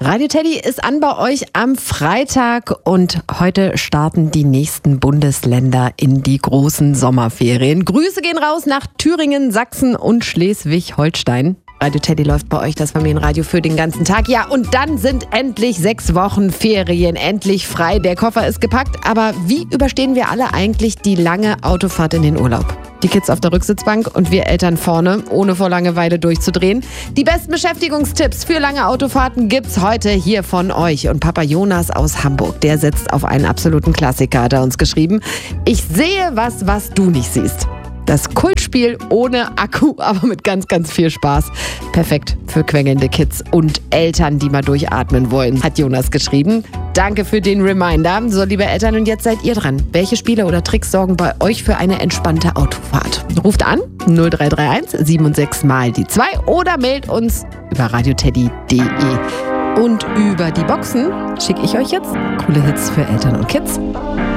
Radio Teddy ist an bei euch am Freitag und heute starten die nächsten Bundesländer in die großen Sommerferien. Grüße gehen raus nach Thüringen, Sachsen und Schleswig-Holstein. Radio Teddy läuft bei euch, das Familienradio für den ganzen Tag. Ja, und dann sind endlich 6 Wochen Ferien, endlich frei. Der Koffer ist gepackt, aber wie überstehen wir alle eigentlich die lange Autofahrt in den Urlaub? Die Kids auf der Rücksitzbank und wir Eltern vorne, ohne vor Langeweile durchzudrehen. Die besten Beschäftigungstipps für lange Autofahrten gibt's heute hier von euch. Und Papa Jonas aus Hamburg, der setzt auf einen absoluten Klassiker, hat er uns geschrieben. Ich sehe was du nicht siehst. Das Kultspiel ohne Akku, aber mit ganz, ganz viel Spaß. Perfekt für quengelnde Kids und Eltern, die mal durchatmen wollen, hat Jonas geschrieben. Danke für den Reminder. So, liebe Eltern, und jetzt seid ihr dran. Welche Spiele oder Tricks sorgen bei euch für eine entspannte Autofahrt? Ruft an 0331 76 mal die 2 oder mailt uns über radioteddy.de. Und über die Boxen schicke ich euch jetzt coole Hits für Eltern und Kids.